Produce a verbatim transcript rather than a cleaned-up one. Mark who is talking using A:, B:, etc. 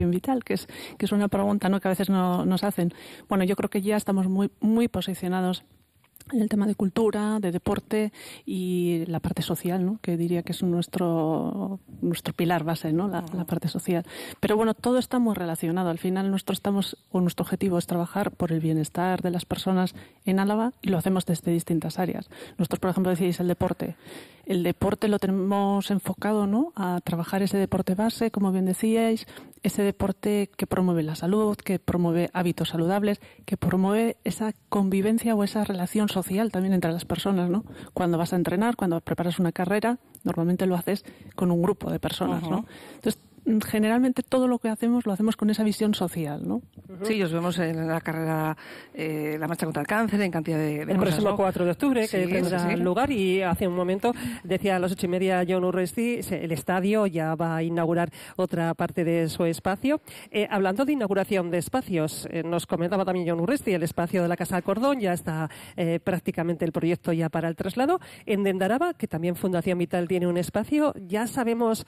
A: vital, que es que es una pregunta, ¿no?, que a veces no, nos hacen. Bueno, yo creo que ya estamos muy muy posicionados en el tema de cultura, de deporte y la parte social, ¿no?, que diría que es nuestro nuestro pilar base, ¿no?, la, la parte social. Pero bueno, todo está muy relacionado. Al final nuestro estamos o nuestro objetivo es trabajar por el bienestar de las personas en Álava y lo hacemos desde distintas áreas. Nosotros, por ejemplo, decíais el deporte. El deporte lo tenemos enfocado, ¿no?, a trabajar ese deporte base, como bien decíais, ese deporte que promueve la salud, que promueve hábitos saludables, que promueve esa convivencia o esa relación social también entre las personas, ¿no? Cuando vas a entrenar, cuando preparas una carrera, normalmente lo haces con un grupo de personas, ¿no? Entonces, generalmente todo lo que hacemos lo hacemos con esa visión social, ¿no?
B: Sí, os vemos en la carrera, eh, la marcha contra el cáncer, en cantidad de, de
C: el
B: cosas,
C: próximo
B: ¿no?
C: cuatro de octubre, que
B: sí,
C: tendrá
B: sí, sí.
C: lugar, y hace un momento decía a las ocho y media Jon Urresti, el estadio ya va a inaugurar otra parte de su espacio. Eh, hablando de inauguración de espacios, eh, nos comentaba también Jon Urresti, el espacio de la Casa del Cordón ya está eh, prácticamente el proyecto ya para el traslado. En Dendaraba, que también Fundación Vital tiene un espacio, ya sabemos